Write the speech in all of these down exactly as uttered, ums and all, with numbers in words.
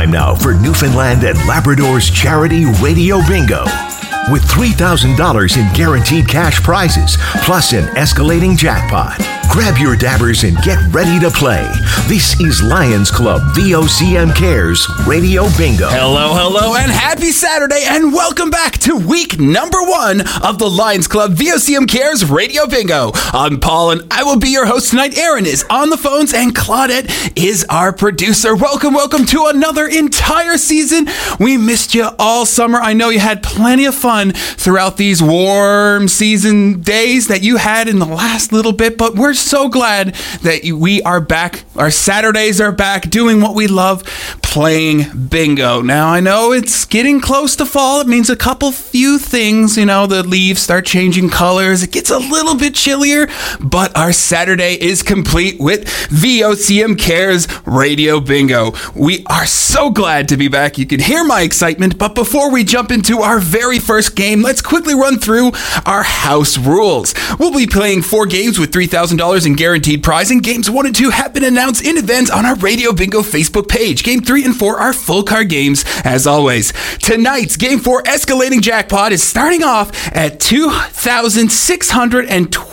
time now for Newfoundland and Labrador's Charity Radio Bingo. With three thousand dollars in guaranteed cash prizes, plus an escalating jackpot. Grab your dabbers and get ready to play. This is Lions Club V O C M Cares Radio Bingo. Hello, hello, and happy Saturday, and welcome back to week number one of the Lions Club V O C M Cares Radio Bingo. I'm Paul, and I will be your host tonight. Aaron is on the phones, and Claudette is our producer. Welcome, welcome to another entire season. We missed you all summer. I know you had plenty of fun throughout these warm season days that you had in the last little bit, but we're so glad that we are back. Our Saturdays are back doing what we love, playing bingo. Now, I know it's getting close to fall. It means a couple few things. You know, the leaves start changing colors. It gets a little bit chillier, but our Saturday is complete with V O C M Cares Radio Bingo. We are so glad to be back. You can hear my excitement, but before we jump into our very first game, let's quickly run through our house rules. We'll be playing four games with three thousand dollars in guaranteed prize, and games one and two have been announced in advance on our Radio Bingo Facebook page. Game three and four are full card games, as always. Tonight's Game four Escalating Jackpot is starting off at two thousand six hundred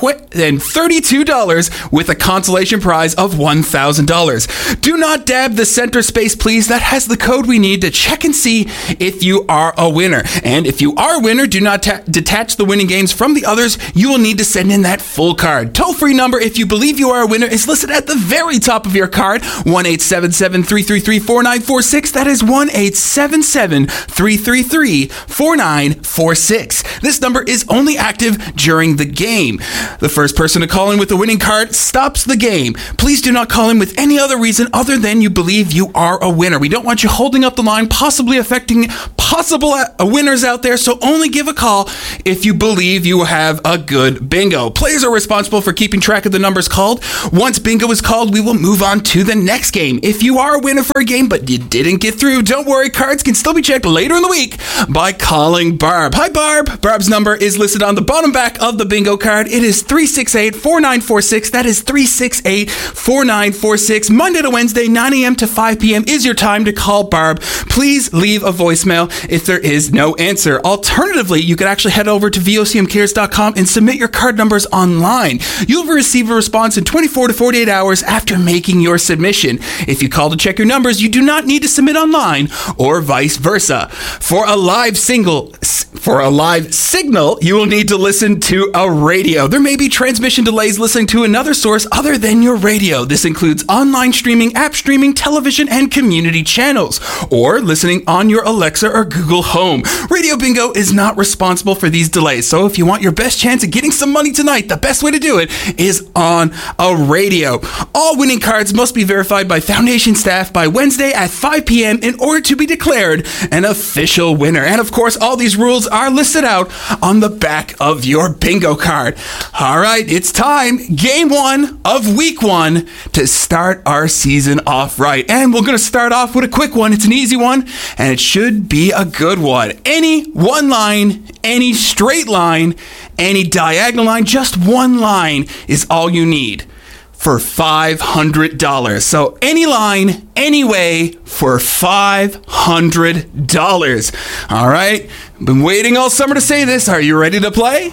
thirty-two dollars with a consolation prize of one thousand dollars. Do not dab the center space, please. That has the code we need to check and see if you are a winner. And if you are a winner, do not ta- detach the winning games from the others. You will need to send in that full card. Toll-free number, if you believe you are a winner, is listed at the very top of your card. one eight seven seven, three three three, four nine four six. That is one eight seven seven, three three three, four nine four six. This number is only active during the game. The first person to call in with the winning card stops the game. Please do not call in with any other reason other than you believe you are a winner. We don't want you holding up the line, possibly affecting possible uh, winners out there, so only give a call if you believe you have a good bingo. Players are responsible for keeping track of the numbers called. Once bingo is called, we will move on to the next game. If you are a winner for a game but you didn't get through, don't worry, cards can still be checked later in the week by calling Barb. Hi, Barb. Barb's number is listed on the bottom back of the bingo card. It is three six eight, four nine four six. That is three six eight, four nine four six. Monday to Wednesday, nine a.m. to five p.m. is your time to call Barb. Please leave a voicemail if there is no answer. Alternatively, you could actually head over to V O C M cares dot com and submit your card numbers online. You'll receive a response in twenty-four to forty-eight hours after making your submission. If you call to check your numbers, you do not need to submit online or vice versa. For a live single, for a live signal, you will need to listen to a radio. There may be transmission delays listening to another source other than your radio. This includes online streaming, app streaming, television, and community channels, or listening on your Alexa or Google Home. Radio Bingo is not responsible for these delays, so if you want your best chance at getting some money tonight, the best way to do it is on a radio. All winning cards must be verified by Foundation staff by Wednesday at five p.m. in order to be declared an official winner. And of course, all these rules are listed out on the back of your bingo card. All right, it's time, game one of week one, to start our season off right. And we're going to start off with a quick one. It's an easy one, and it should be a good one. Any one line, any straight line, any diagonal line, just one line is all you need for five hundred dollars. So any line, any way for five hundred dollars. All right, been waiting all summer to say this. Are you ready to play?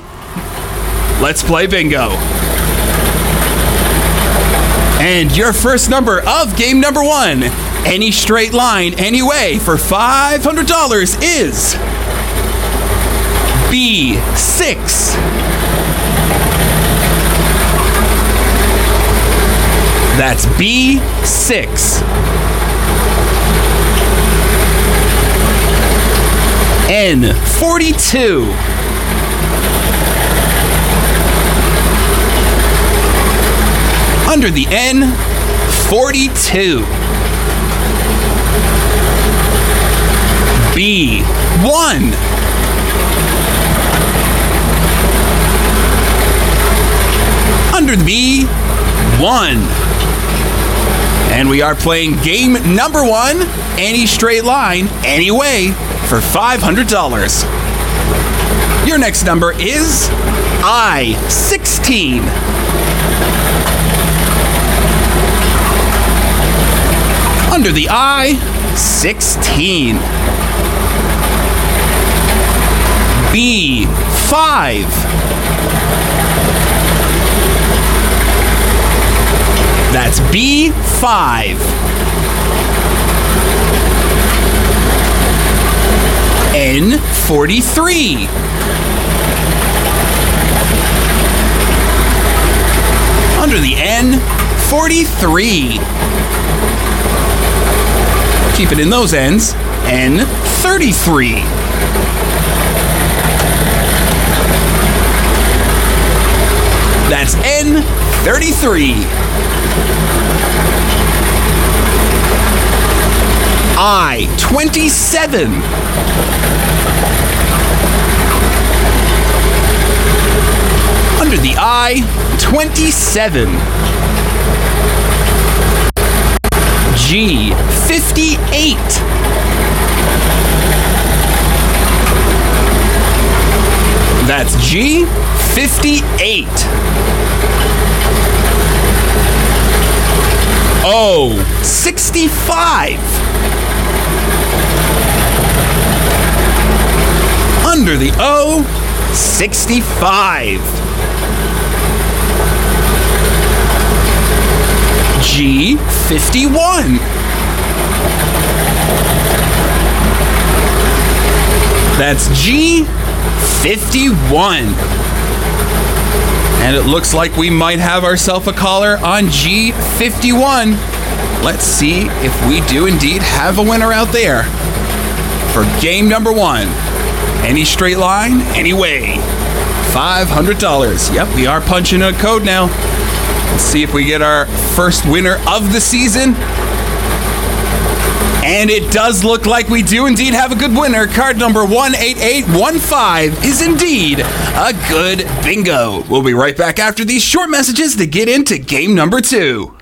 Let's play bingo. And your first number of game number one, any straight line, any way for five hundred dollars is B six. That's B six. N forty-two. Under the N, forty-two. B one. Under the B, one. And we are playing game number one, any straight line, any way, for five hundred dollars. Your next number is I sixteen. Under the I, sixteen. B, five. That's B, five. N, forty-three. Under the N, forty-three. Keep it in those ends. N, thirty-three. That's N, thirty-three. I, twenty-seven. Under the I, twenty-seven. G, fifty-eight. That's G, fifty-eight. O, sixty-five. Under the O, sixty-five. G, fifty-one. That's G, fifty-one. And it looks like we might have ourselves a caller on G fifty-one. Let's see if we do indeed have a winner out there for game number one. Any straight line, any way. five hundred dollars. Yep, we are punching a code now. Let's see if we get our first winner of the season. And it does look like we do indeed have a good winner. Card number one eight eight one five is indeed a good bingo. We'll be right back after these short messages to get into game number two.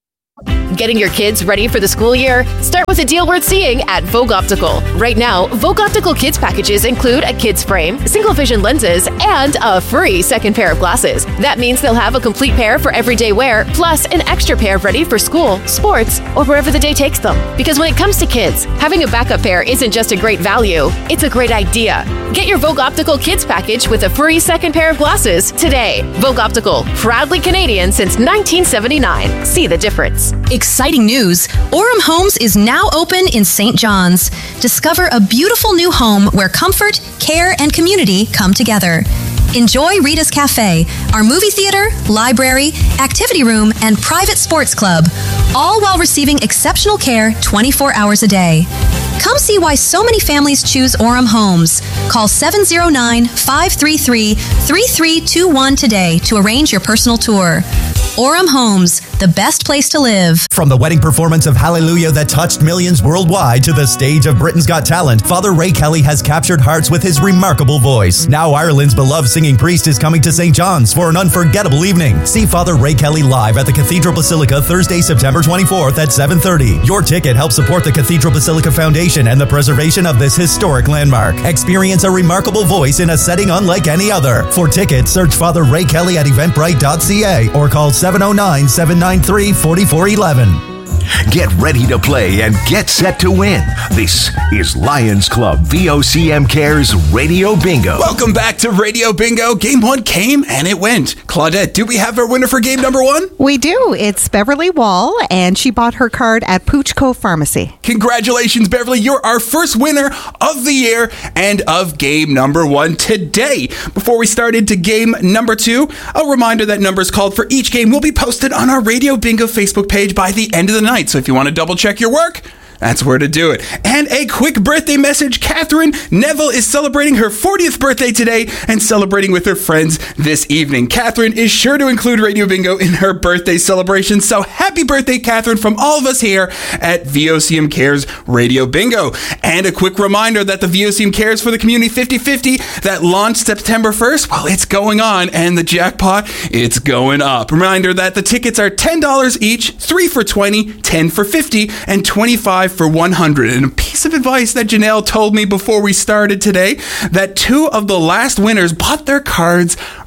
Getting your kids ready for the school year? Start with a deal worth seeing at Vogue Optical. Right now, Vogue Optical Kids packages include a kid's frame, single vision lenses, and a free second pair of glasses. That means they'll have a complete pair for everyday wear, plus an extra pair ready for school, sports, or wherever the day takes them. Because when it comes to kids, having a backup pair isn't just a great value, it's a great idea. Get your Vogue Optical Kids package with a free second pair of glasses today. Vogue Optical, proudly Canadian since nineteen seventy-nine. See the difference. Exciting news! Orem Homes is now open in Saint John's. Discover a beautiful new home where comfort, care, and community come together. Enjoy Rita's Cafe, our movie theater, library, activity room, and private sports club, all while receiving exceptional care twenty-four hours a day. Come see why so many families choose Orem Homes. Call seven oh nine, five three three, three three two one today to arrange your personal tour. Orem Homes, the best place to live. From the wedding performance of Hallelujah that touched millions worldwide to the stage of Britain's Got Talent, Father Ray Kelly has captured hearts with his remarkable voice. Now Ireland's beloved singing priest is coming to Saint John's for an unforgettable evening. See Father Ray Kelly live at the Cathedral Basilica Thursday, September twenty-fourth at seven thirty. Your ticket helps support the Cathedral Basilica Foundation and the preservation of this historic landmark. Experience a remarkable voice in a setting unlike any other. For tickets, search Father Ray Kelly at eventbrite dot c a or call seven oh nine, seven nine three, four four one one. Get ready to play and get set to win. This is Lions Club V O C M Cares Radio Bingo. Welcome back to Radio Bingo. Game one came and it went. Claudette, do we have our winner for game number one? We do. It's Beverly Wall, and she bought her card at Puchco Pharmacy. Congratulations, Beverly. You're our first winner of the year and of game number one today. Before we start into game number two, a reminder that numbers called for each game will be posted on our Radio Bingo Facebook page by the end of the night. So if you want to double check your work, that's where to do it. And a quick birthday message. Catherine Neville is celebrating her fortieth birthday today and celebrating with her friends this evening. Catherine is sure to include Radio Bingo in her birthday celebration. So happy birthday, Catherine, from all of us here at V O C M Cares Radio Bingo. And a quick reminder that the V O C M Cares for the Community fifty fifty that launched September first, well, it's going on, and the jackpot, it's going up. Reminder that the tickets are ten dollars each, three for twenty, ten for fifty, and twenty-five for one hundred. And a piece of advice that Janelle told me before we started today, that two of the last winners bought their cards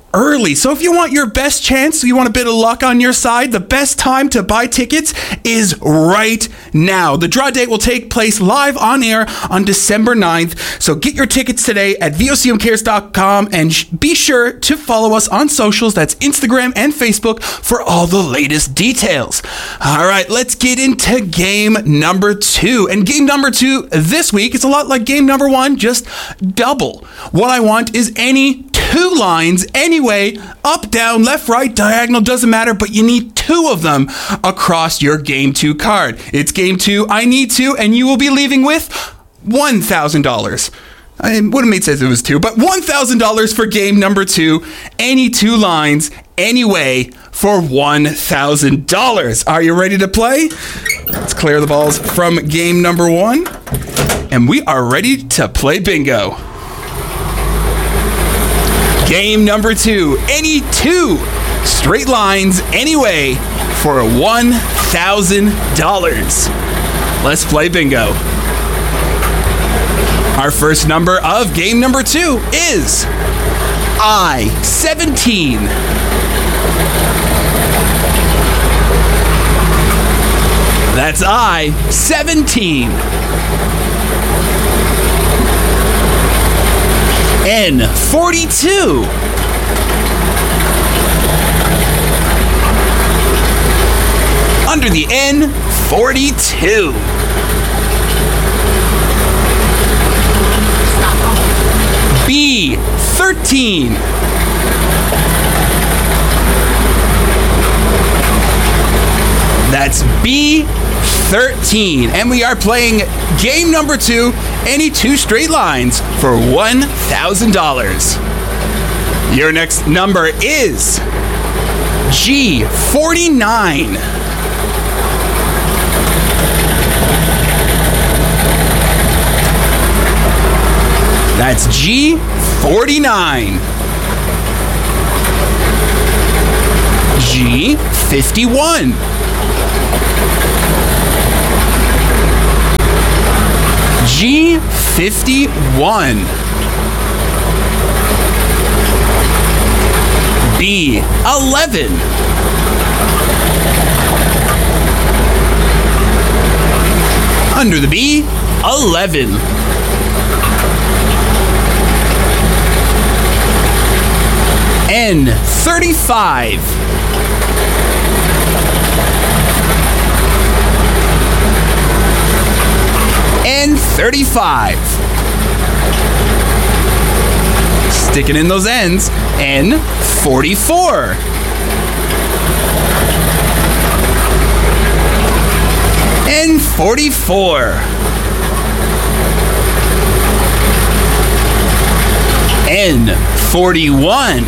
early. So if you want your best chance, you want a bit of luck on your side, the best time to buy tickets is right now. The draw date will take place live on air on December ninth. So get your tickets today at V O C M cares dot com and sh- be sure to follow us on socials. That's Instagram and Facebook for all the latest details. All right, let's get into game number two. And game number two this week is a lot like game number one, just double. What I want is any two lines anyway, up, down, left, right, diagonal, doesn't matter, but you need two of them across your game two card. It's game two, I need two, and you will be leaving with one thousand dollars. I would have made sense if it was two, but one thousand dollars for game number two, any two lines anyway for one thousand dollars. Are you ready to play? Let's clear the balls from game number one, and we are ready to play bingo. Game number two, any two straight lines anyway for one thousand dollars. Let's play bingo. Our first number of game number two is I seventeen. That's I seventeen. N forty-two. Under the N, forty-two. B, thirteen. That's B, thirteen. And we are playing game number two, any two straight lines for one thousand dollars. Your next number is G, forty-nine. That's G, forty-nine. G, fifty-one. G, fifty-one. B, eleven. Under the B, eleven. N, thirty-five. N, thirty-five. Sticking in those N's. N, forty-four. N, forty-four. N, forty-one.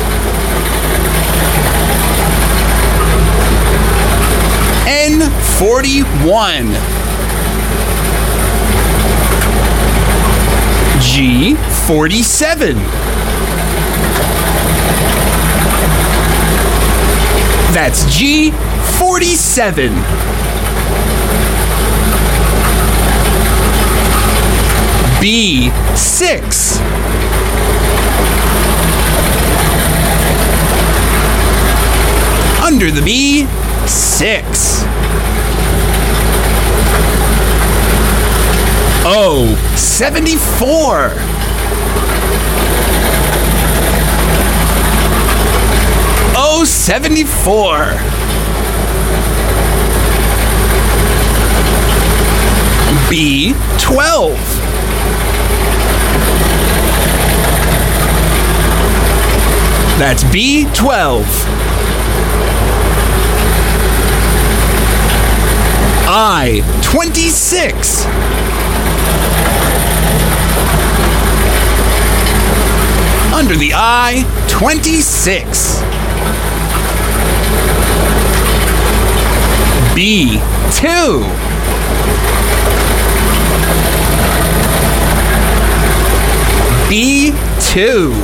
N, forty-one. G, forty-seven. That's G, forty-seven. B, six. Under the B, six. O, seventy-four. O, seventy-four. B, twelve. That's B, twelve. I, twenty-six. Under the I, twenty-six. B, two. B, two.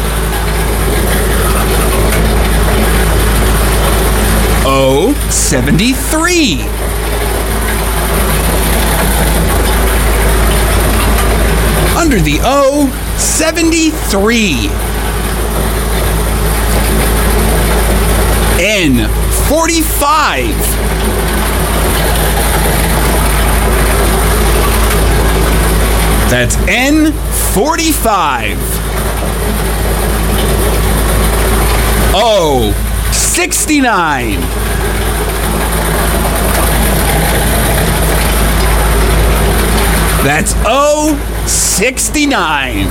O, seventy-three. Under the O, seventy-three. N forty-five. That's N forty-five. O sixty-nine. That's O sixty-nine.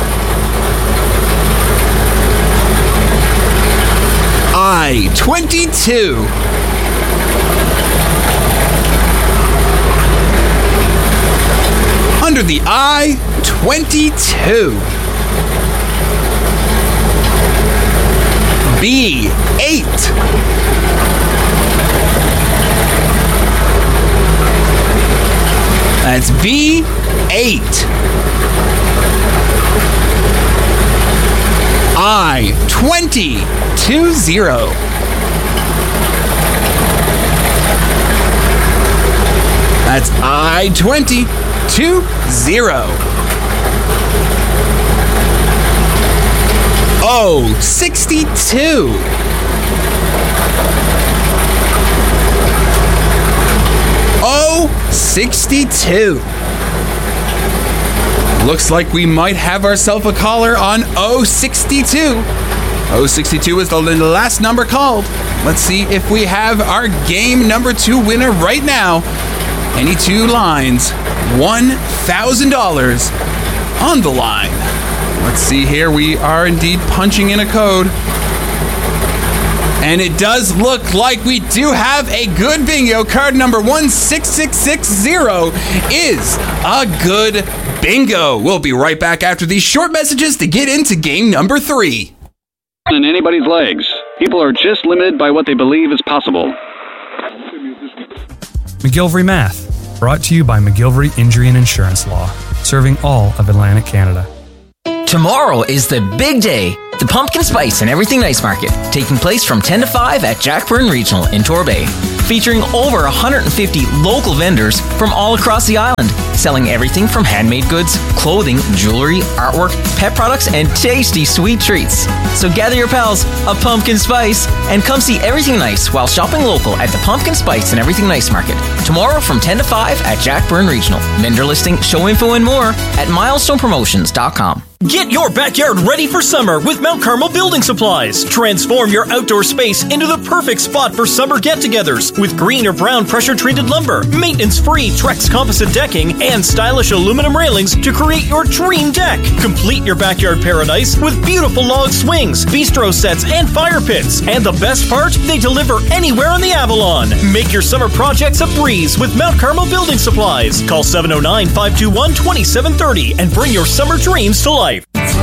I twenty-two. Under the I twenty-two. B eight. That's B eight. I twenty two zero. That's I twenty two zero. O sixty two. O sixty two. Looks like we might have ourselves a caller on O sixty-two. O sixty-two is the last number called. Let's see if we have our game number two winner right now. Any two lines, one thousand dollars on the line. Let's see here. We are indeed punching in a code. And it does look like we do have a good bingo. Card number one six six six zero is a good bingo. We'll be right back after these short messages to get into game number three. In anybody's legs. People are just limited by what they believe is possible. McGilvery Math, brought to you by McGilvery Injury and Insurance Law, serving all of Atlantic Canada. Tomorrow is the big day, the Pumpkin Spice and Everything Nice Market, taking place from ten to five at Jackburn Regional in Torbay, featuring over one hundred fifty local vendors from all across the island, selling everything from handmade goods, clothing, jewelry, artwork, pet products, and tasty sweet treats. So gather your pals, a Pumpkin Spice, and come see Everything Nice while shopping local at the Pumpkin Spice and Everything Nice Market. Tomorrow from ten to five at Jackburn Regional. Vendor listing, show info, and more at milestone promotions dot com. Get your backyard ready for summer with Mount Carmel Building Supplies. Transform your outdoor space into the perfect spot for summer get-togethers with green or brown pressure-treated lumber, maintenance-free Trex composite decking, and stylish aluminum railings to create your dream deck. Complete your backyard paradise with beautiful log swings, bistro sets, and fire pits. And the best part? They deliver anywhere on the Avalon. Make your summer projects a breeze with Mount Carmel Building Supplies. Call seven oh nine, five two one, two seven three oh and bring your summer dreams to life.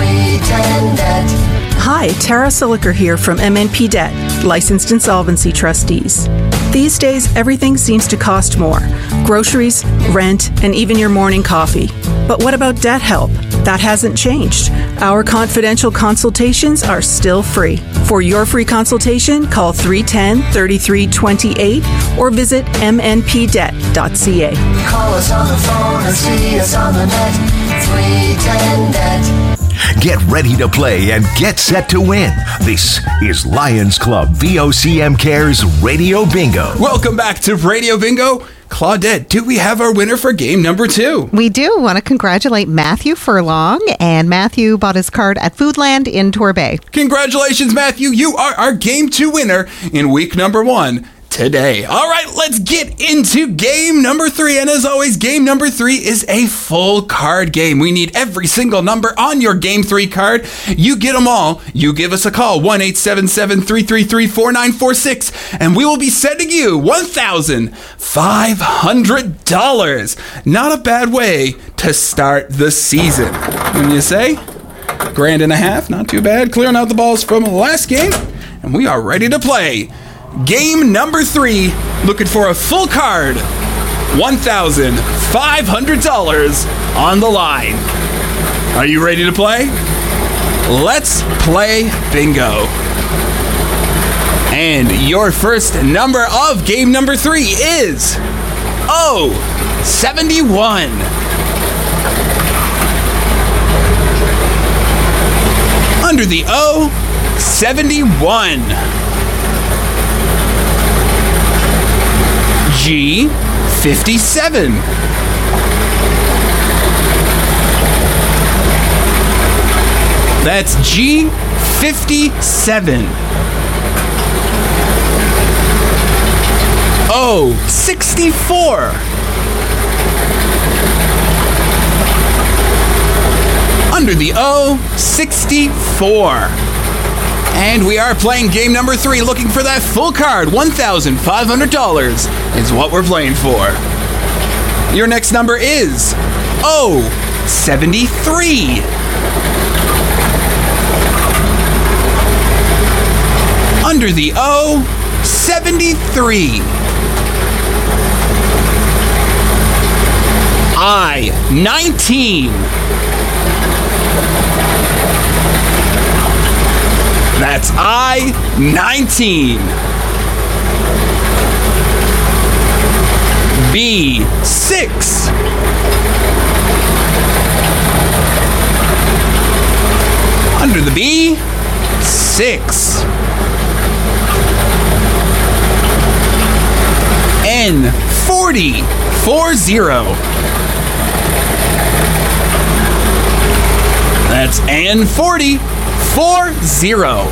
Hi, Tara Siliker here from M N P Debt, Licensed Insolvency Trustees. These days, everything seems to cost more. Groceries, rent, and even your morning coffee. But what about debt help? That hasn't changed. Our confidential consultations are still free. For your free consultation, call three one zero, three three two eight or visit m n p debt dot c a. Call us on the phone or see us on the net. three one zero debt. Get ready to play and get set to win. This is Lions Club V O C M Cares Radio Bingo. Welcome back to Radio Bingo. Claudette, do we have our winner for game number two? We do want to congratulate Matthew Furlong, and Matthew bought his card at Foodland in Torbay. Congratulations, Matthew. You are our game two winner in week number one today. All right, let's get into game number three. And as always, game number three is a full card game. We need every single number on your game three card. You get them all. You give us a call, one eight seven seven, three three three, four nine four six, and we will be sending you one thousand five hundred dollars. Not a bad way to start the season, wouldn't you say? Grand and a half, not too bad. Clearing out the balls from the last game, and we are ready to play. Game number three, looking for a full card, one thousand five hundred dollars on the line. Are you ready to play? Let's play bingo. And your first number of game number three is O seventy-one. Under the O seventy-one. G fifty-seven. That's G fifty-seven. O sixty-four. Under the O, sixty-four. And we are playing game number three, looking for that full card. one thousand five hundred dollars is what we're playing for. Your next number is O seventy-three. Under the O, seventy-three. I nineteen. That's I nineteen. B six. Under the B, six. N forty, four zero. That's N forty, four zero.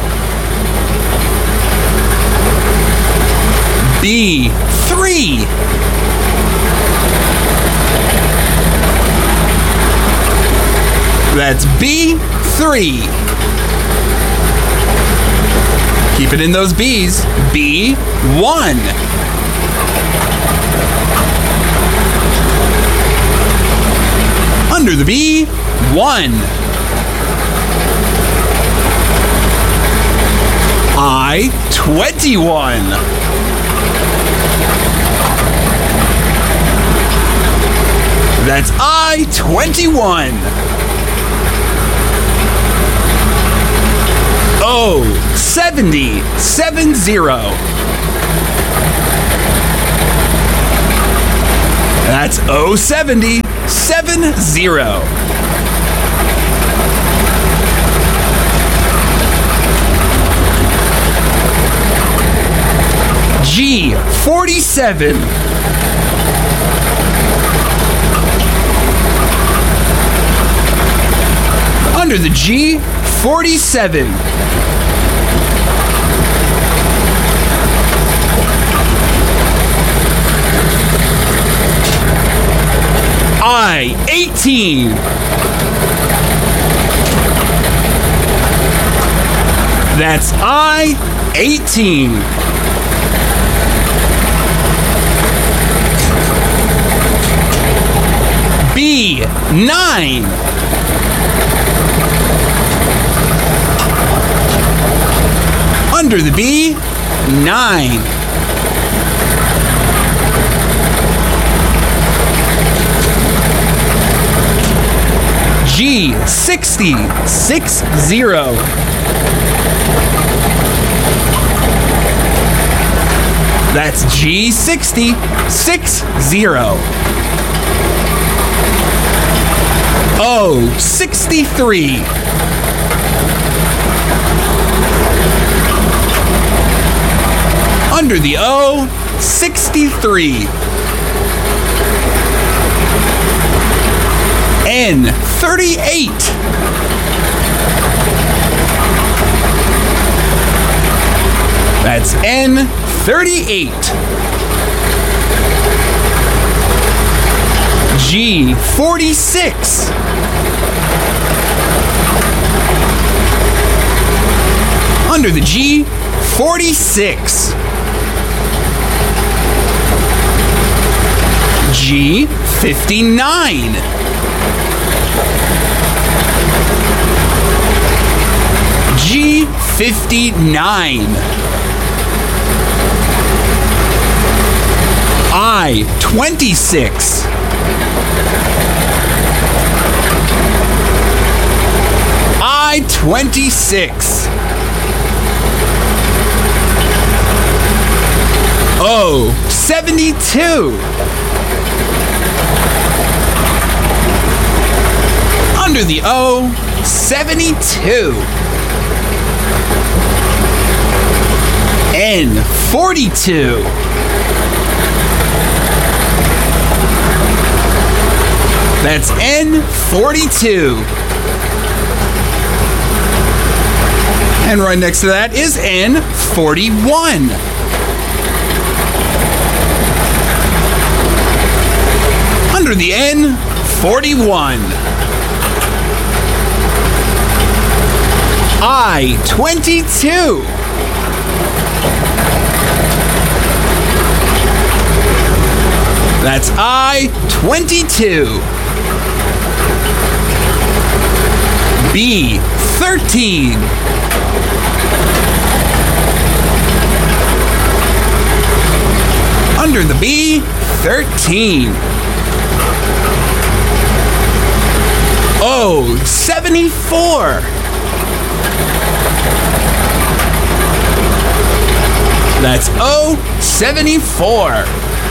B three. That's B three. Keep it in those B's. B one. Under the B, one. I twenty-one. That's I twenty-one. O seventy, seven zero. That's O seventy, seven zero. G forty-seven. Under the G, forty-seven. I eighteen. That's I eighteen. B nine. Under the B, nine. G sixty, six zero. That's G sixty, six zero. O sixty-three. Under the O, sixty-three. N thirty-eight. That's N thirty-eight. G forty-six. Under the G, forty-six. G fifty-nine. G fifty-nine. I twenty-six. I twenty-six. O seventy-two. Under the O, seventy-two. N forty-two. That's N forty-two. And right next to that is N forty-one. Under the N forty-one. I twenty-two. That's I twenty-two. B thirteen. Under the B, thirteen. O seventy-four. That's O seventy-four.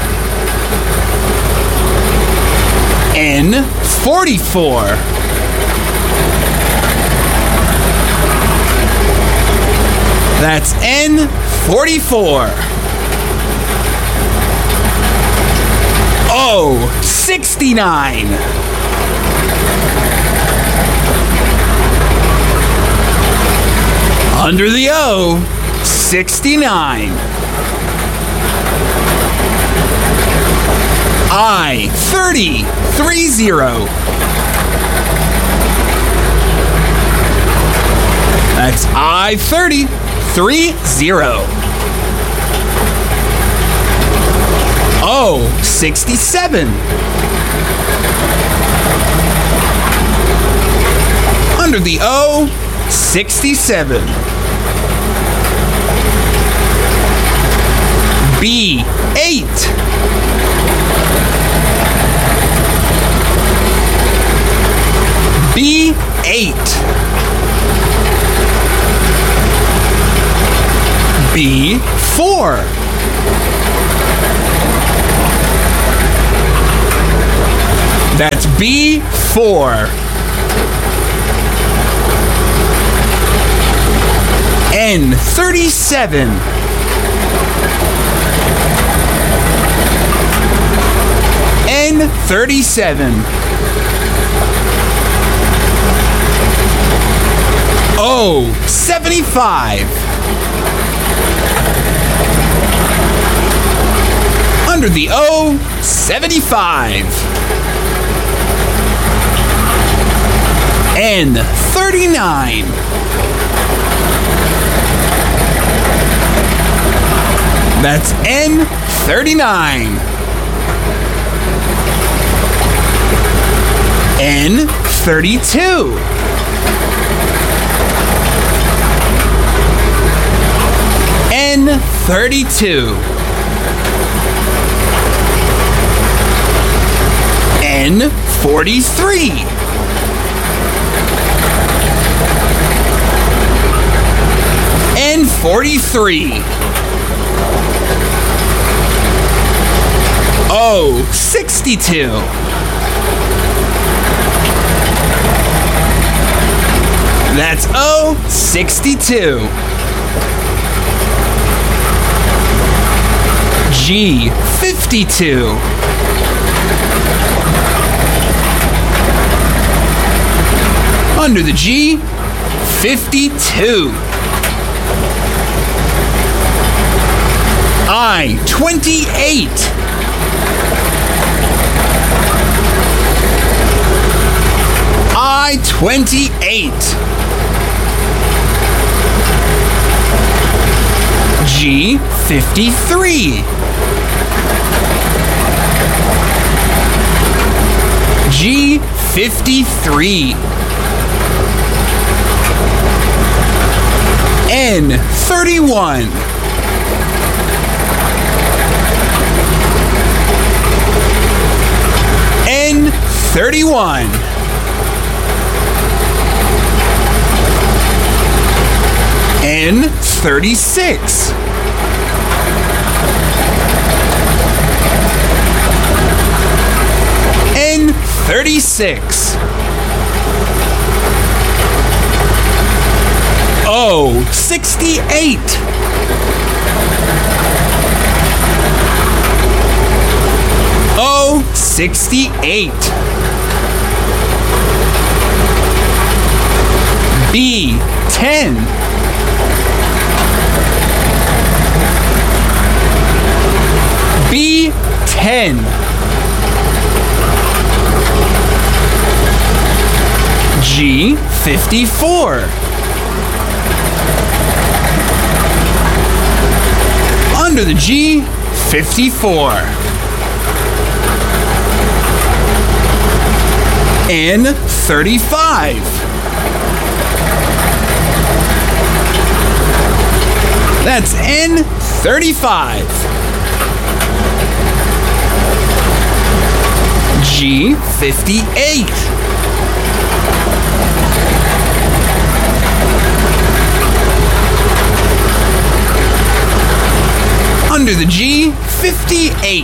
N forty-four. That's N forty-four. O sixty-nine. Under the O, sixty-nine. I thirty, three zero. That's I thirty, three zero. O sixty-seven. Under the O, sixty-seven. B eight. B eight. B four. That's B four. N thirty-seven. N thirty-seven. O seventy-five. Under the O, seventy-five. N thirty-nine. That's N thirty-nine. N thirty-two. N thirty-two. N forty-three. N forty-three. O sixty-two. That's O sixty-two. G fifty-two. Under the G, fifty-two. I twenty-eight. I twenty-eight. G fifty-three. G fifty-three. N thirty-one. N thirty-one. N thirty-six. N thirty-six. O sixty-eight. O sixty-eight. B, ten. B, ten. G, fifty-four. Under the G, fifty-four. N, thirty-five. That's N, thirty-five. G, fifty-eight. Under the G, fifty-eight.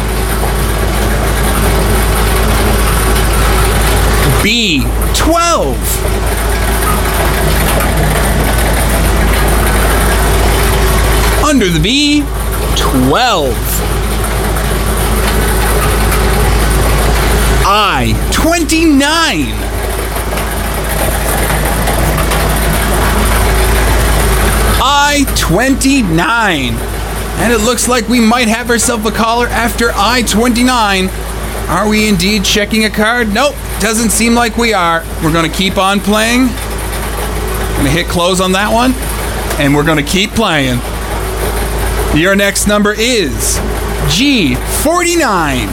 B, twelve. Under the B, twelve. I, twenty-nine. I, twenty-nine. And it looks like we might have ourselves a caller after I, twenty-nine. Are we indeed checking a card? Nope, doesn't seem like we are. We're going to keep on playing. Going to hit close on that one. And we're going to keep playing. Your next number is G, forty-nine.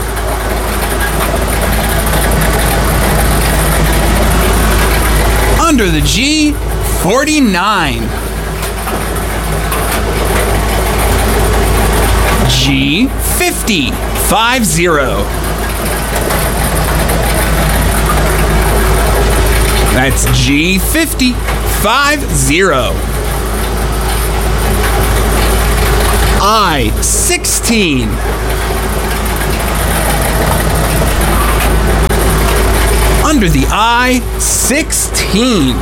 Under the G, forty-nine. G, fifty, five zero. That's G, fifty, five zero. I, sixteen. Under the I, sixteen.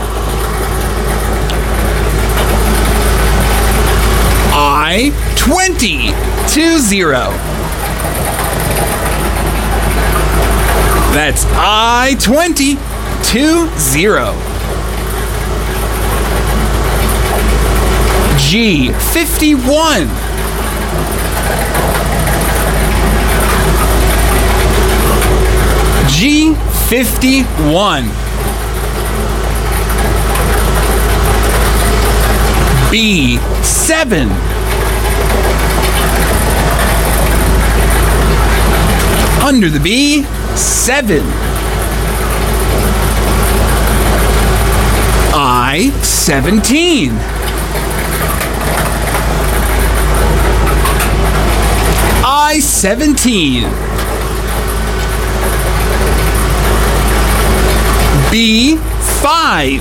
I, twenty, two zero. That's I, twenty, two zero. G, fifty-one. G, fifty-one. B, seven. Under the B, seven. I, seventeen. I, seventeen. B, five.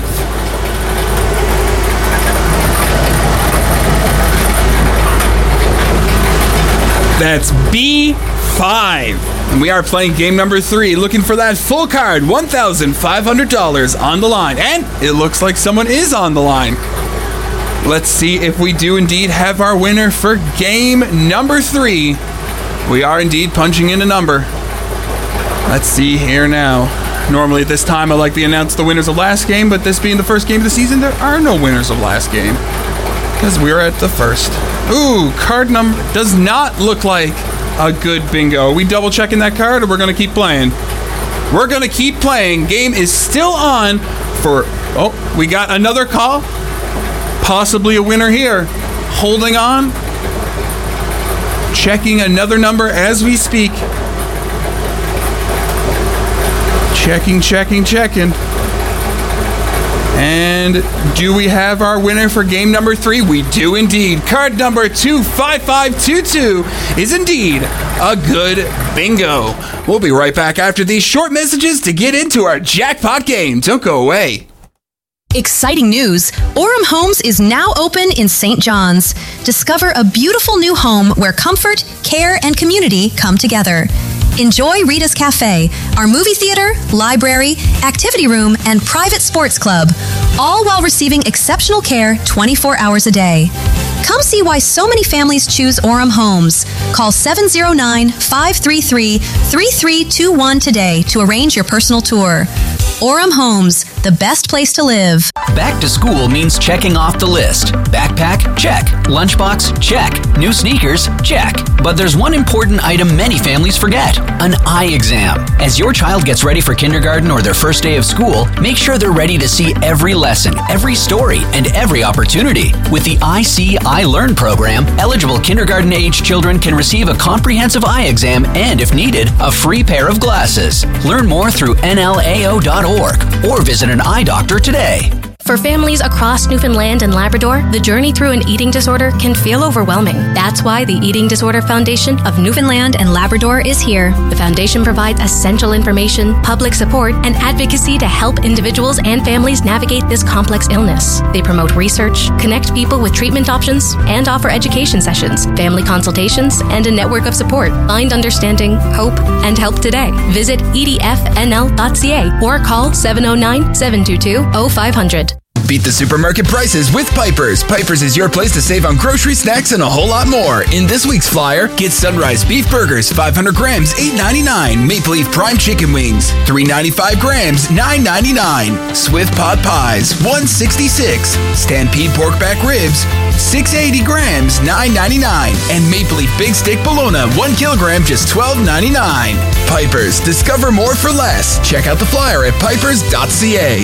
That's B, five. And we are playing game number three, looking for that full card, one thousand five hundred dollars on the line. And it looks like someone is on the line. Let's see if we do indeed have our winner for game number three. We are indeed punching in a number. Let's see here now. Normally at this time I like to announce the winners of last game, but this being the first game of the season, there are no winners of last game, because we're at the first. Ooh, card number does not look like a good bingo. Are we double checking that card, or we're going to keep playing? We're going to keep playing. Game is still on for, oh, we got another call. Possibly a winner here. Holding on. Checking another number as we speak. Checking, checking, checking. And do we have our winner for game number three? We do indeed. Card number two five five two two is indeed a good bingo. We'll be right back after these short messages to get into our jackpot game. Don't go away. Exciting news! Orem Homes is now open in Saint John's. Discover a beautiful new home where comfort, care, and community come together. Enjoy Rita's Cafe, our movie theater, library, activity room, and private sports club, all while receiving exceptional care twenty-four hours a day. Come see why so many families choose Orem Homes. Call seven oh nine, five three three, three three two one today to arrange your personal tour. Orem Homes, the best place to live. Back to school means checking off the list. Backpack? Check. Lunchbox? Check. New sneakers? Check. But there's one important item many families forget: an eye exam. As your child gets ready for kindergarten or their first day of school, make sure they're ready to see every lesson, every story, and every opportunity. With the I See, I Learn program, eligible kindergarten-age children can receive a comprehensive eye exam and, if needed, a free pair of glasses. Learn more through N L A O dot org or visit an eye doctor today. For families across Newfoundland and Labrador, the journey through an eating disorder can feel overwhelming. That's why the Eating Disorder Foundation of Newfoundland and Labrador is here. The foundation provides essential information, public support, and advocacy to help individuals and families navigate this complex illness. They promote research, connect people with treatment options, and offer education sessions, family consultations, and a network of support. Find understanding, hope, and help today. Visit E D F N L dot C A or call seven oh nine, seven two two, oh five hundred. Beat the supermarket prices with Piper's. Piper's is your place to save on grocery, snacks, and a whole lot more. In this week's flyer, get Sunrise Beef Burgers, five hundred grams, eight ninety-nine. Maple Leaf Prime Chicken Wings, three ninety-five grams, nine ninety-nine. Swift Pot Pies, one sixty-six. Stampede Pork Back Ribs, six eighty grams, nine ninety-nine. And Maple Leaf Big Steak Bologna, one kilogram, just twelve ninety-nine. Piper's, discover more for less. Check out the flyer at pipers dot c a.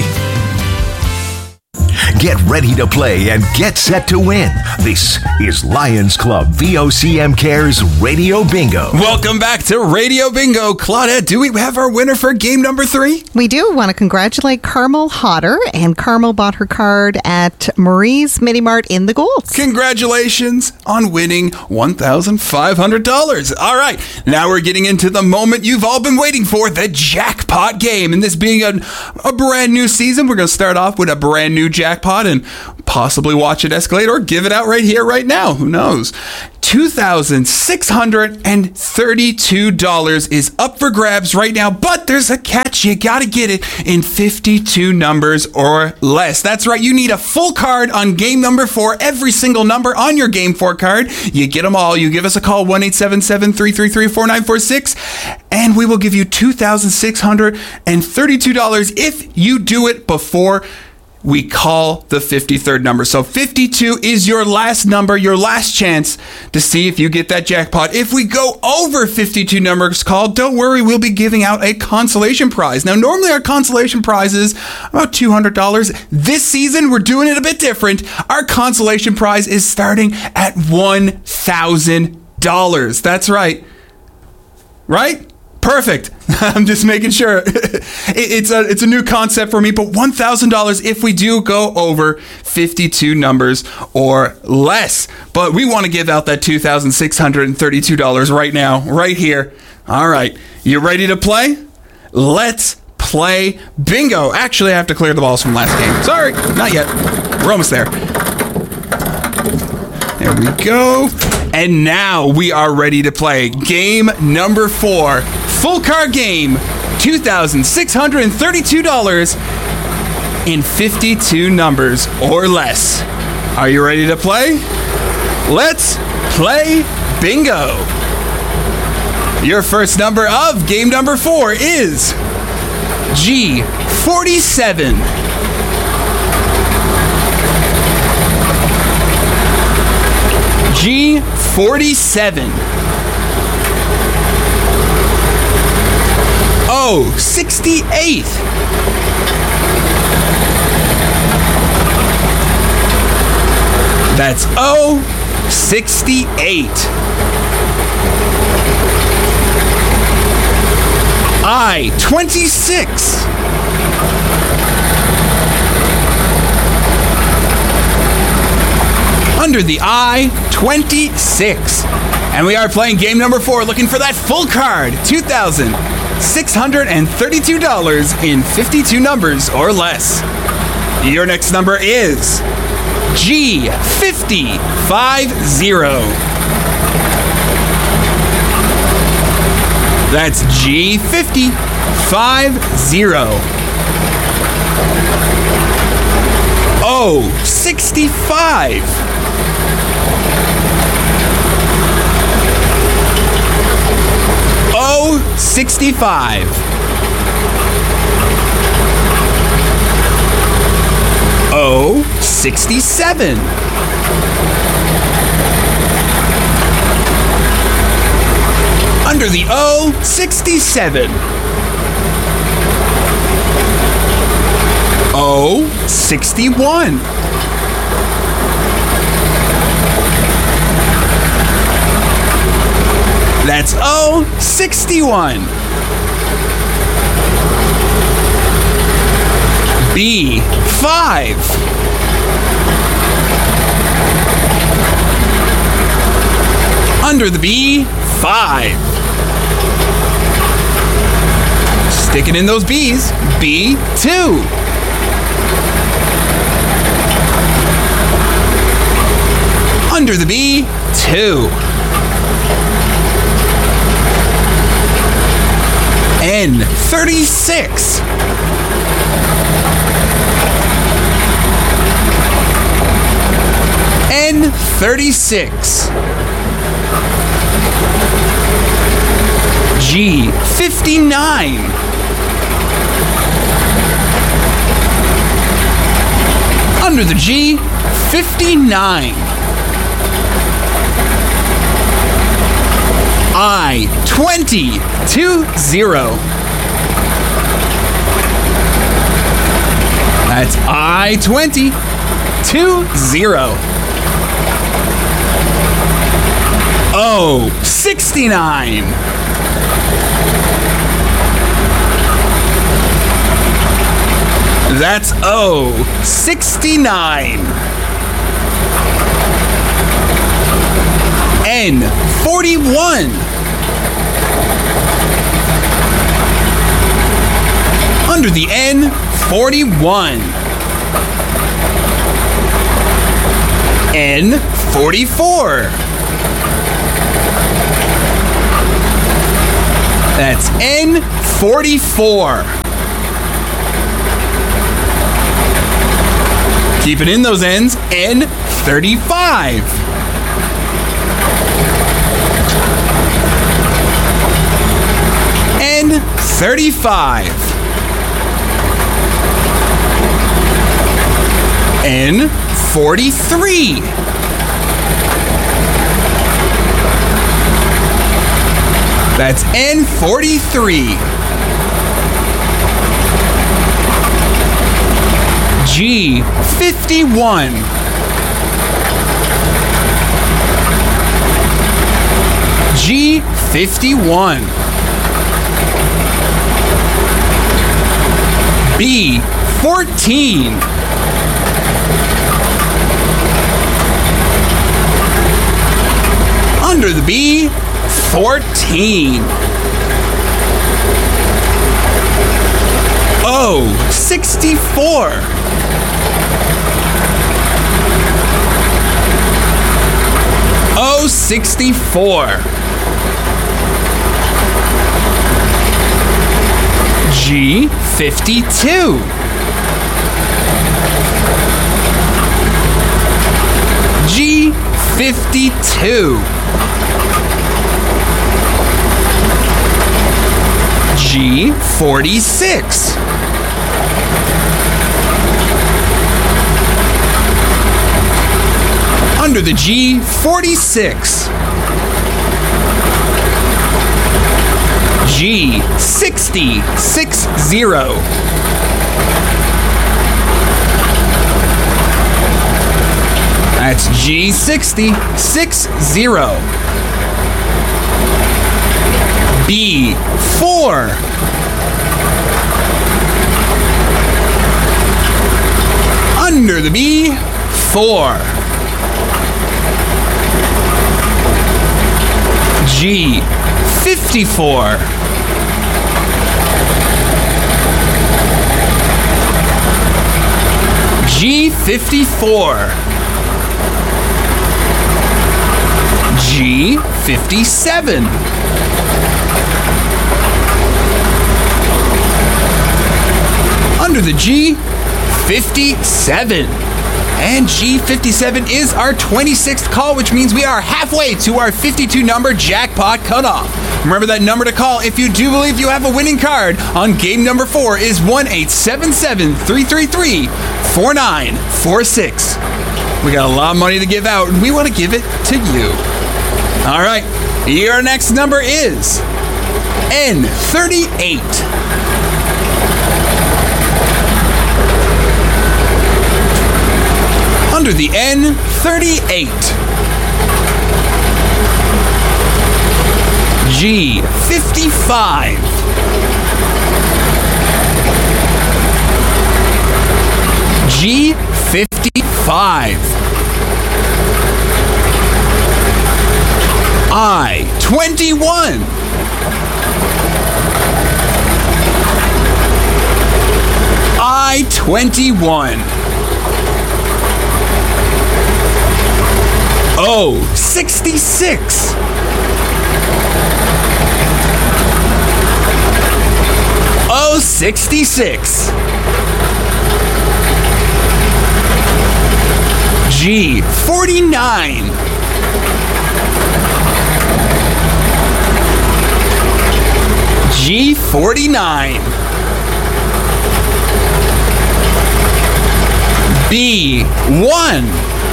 Get ready to play and get set to win. This is Lions Club V O C M Cares Radio Bingo. Welcome back to Radio Bingo. Claudette, do we have our winner for game number three? We do want to congratulate Carmel Hodder, and Carmel bought her card at Marie's Mini Mart in the Golds. Congratulations on winning one thousand five hundred dollars. All right, now we're getting into the moment you've all been waiting for, the jackpot game. And this being a, a brand new season, we're going to start off with a brand new jackpot and possibly watch it escalate or give it out right here, right now. Who knows? two thousand six hundred thirty-two dollars is up for grabs right now, but there's a catch. You got to get it in fifty-two numbers or less. That's right. You need a full card on game number four. Every single number on your game four card. You get them all. You give us a call, one eight seven seven, three three three, four nine four six, and we will give you two thousand six hundred thirty-two dollars if you do it before we call the fifty-third number. So fifty-two is your last number, your last chance to see if you get that jackpot. If we go over fifty-two numbers called, don't worry, we'll be giving out a consolation prize. Now, normally our consolation prize is about two hundred dollars. This season, we're doing it a bit different. Our consolation prize is starting at one thousand dollars. That's right. Right? Perfect. I'm just making sure. it's a it's a new concept for me, but one thousand dollars if we do go over fifty-two numbers or less. But we want to give out that two thousand six hundred thirty-two dollars right now, right here. All right. You ready to play? Let's play bingo. Actually, I have to clear the balls from last game. Sorry, not yet. We're almost there. There we go. And now we are ready to play game number four. Full card game, two thousand six hundred thirty-two dollars in fifty-two numbers or less. Are you ready to play? Let's play bingo. Your first number of game number four is G forty-seven. G forty-seven. O sixty-eight. That's O sixty-eight. I twenty-six. Under the I twenty-six. And we are playing game number four, looking for that full card, two thousand six hundred thirty-two dollars in fifty-two numbers or less. Your next number is G fifty fifty. That's G fifty fifty. O sixty-five. O sixty-five. sixty-seven. Under the O, sixty-seven. O, sixty-one. That's O, sixty-one. B, five. Under the B, five. Sticking in those B's, B, two. Under the B, two. N, thirty-six. N, thirty-six. G, fifty-nine. Under the G, fifty-nine. I, twenty, two, zero. That's I, twenty, two, zero. O, sixty-nine. That's O, sixty-nine. N, forty-one. Under the N, forty-one. N, forty-four. That's N, forty-four. Keep it in those N's, N, thirty-five. N, thirty-five. N, forty-three. That's N, forty-three. G, fifty-one. G, fifty-one. B, fourteen. Under the B, fourteen. O, sixty-four. O, sixty-four. G, fifty-two. G, fifty-two. G, forty-six. Under the G, forty-six. G, sixty, six, zero. That's G, sixty, six, zero. B, four. Under the B, four. G, fifty-four. G, fifty-four. G, fifty-seven. Under the G, fifty-seven. And G fifty-seven is our twenty-sixth call, which means we are halfway to our fifty-two number jackpot cutoff. Remember that number to call if you do believe you have a winning card on game number four is one eight seven seven, three three three, four nine four six. We got a lot of money to give out, and we want to give it to you. All right, your next number is N thirty-eight. Under the N thirty-eight. G fifty-five. G fifty-five. I twenty-one. I twenty-one. O sixty-six. O sixty-six. G forty-nine. G forty-nine. B one.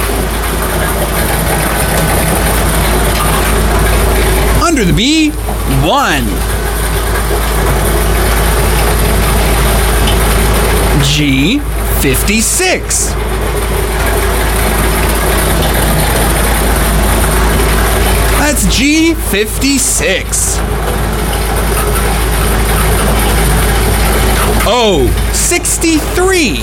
Under the B, one. G fifty-six. That's G fifty-six. O sixty-three.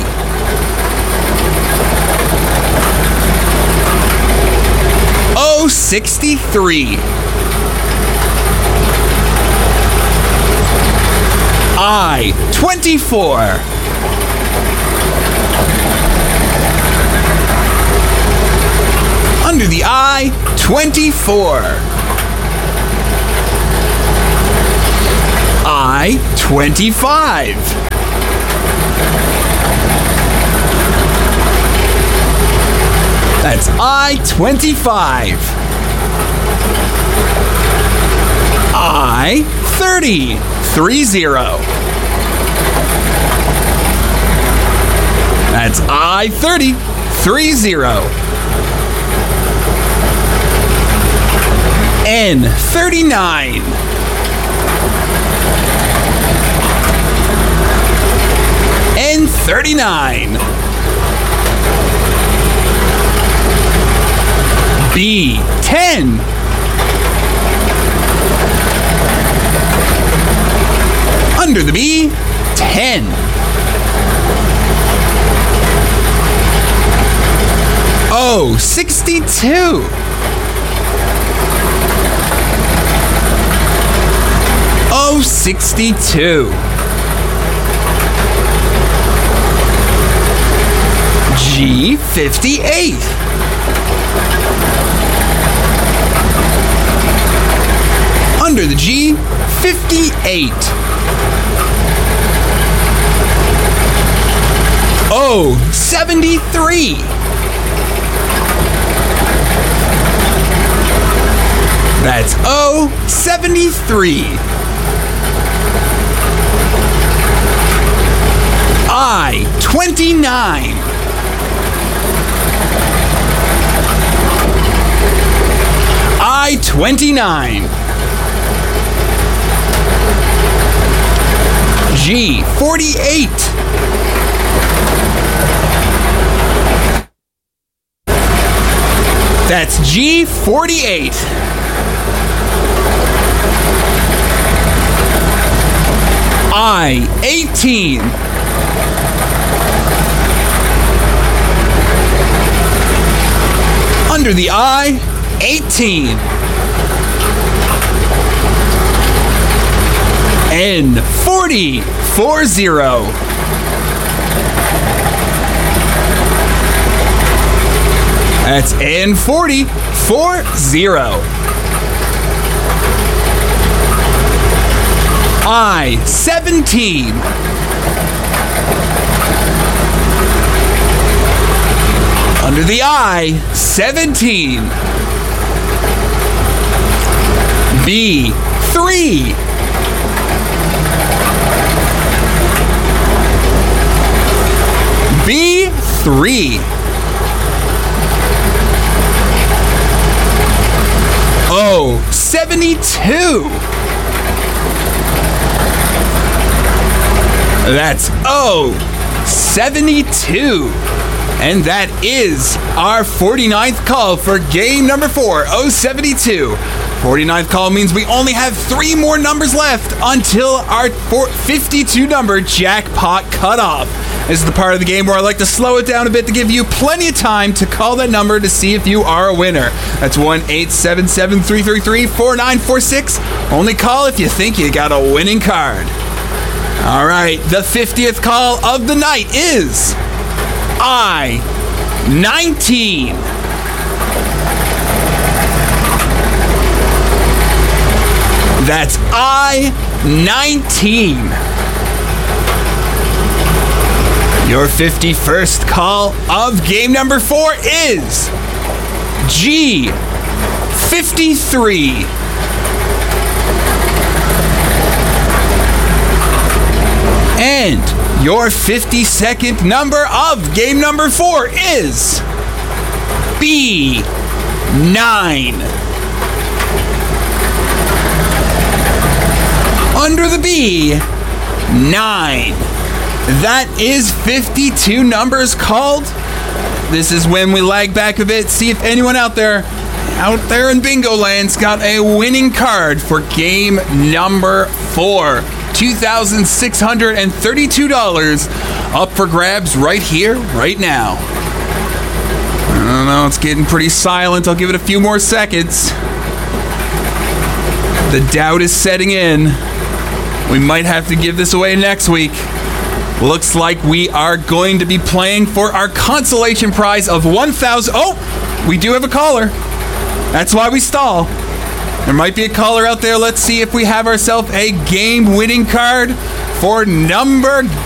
O sixty-three. I twenty-four. Under the I twenty-four. I twenty-five. That's I twenty-five. I thirty. Three zero. That's I thirty. Three zero. N thirty-nine. N thirty-nine. B ten. Under the B, ten. O sixty-two. O sixty-two. G fifty-eight. Under the G, fifty-eight. O seventy-three. That's O seventy-three. I twenty-nine. I twenty-nine. G forty-eight. That's G forty-eight. I eighteen. Under the I, eighteen. N forty. Four zero. That's N forty. Four zero. I seventeen. Under the I, seventeen. B, three. B, three. O, seventy-two. That's O, seventy-two. And that is our forty-ninth call for game number four, O seventy-two. forty-ninth call means we only have three more numbers left until our fifty-two number jackpot cutoff. This is the part of the game where I like to slow it down a bit to give you plenty of time to call that number to see if you are a winner. That's one eight seven seven, three three three, four nine four six. Only call if you think you got a winning card. All right, the fiftieth call of the night is I nineteen. That's I nineteen. Your fifty-first call of game number four is G fifty-three. And your fifty-second number of game number four is B nine. Under the B, nine. That is fifty-two numbers called. This is when we lag back a bit, see if anyone out there, out there in Bingo Land's got a winning card for game number four. two thousand six hundred thirty-two dollars up for grabs right here, right now. I don't know, it's getting pretty silent. I'll give it a few more seconds. The doubt is setting in. We might have to give this away next week. Looks like we are going to be playing for our consolation prize of one thousand dollars. Oh, we do have a caller. That's why we stall. There might be a caller out there. Let's see if we have ourselves a game-winning card for number